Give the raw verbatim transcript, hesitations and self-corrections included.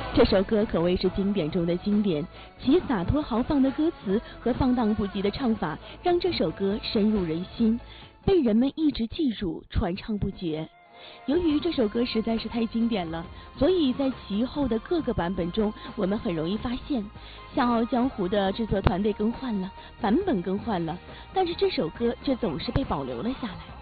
这首歌可谓是经典中的经典，其洒脱豪放的歌词和放荡不羁的唱法，让这首歌深入人心，被人们一直记住，传唱不绝。由于这首歌实在是太经典了，所以在其后的各个版本中，我们很容易发现，《笑傲江湖》的制作团队更换了，版本更换了，但是这首歌却总是被保留了下来。